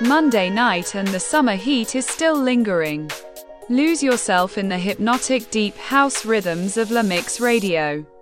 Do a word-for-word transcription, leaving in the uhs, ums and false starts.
Monday night and the summer heat is still lingering. Lose yourself in the hypnotic deep house rhythms of La Mix Radio.